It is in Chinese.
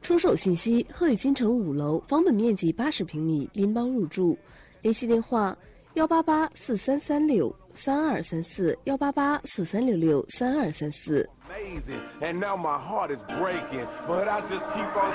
出售信息：鹤宇新城5楼，房本面积80平米，邻邦入住。联系电话：18843363234，18843663234。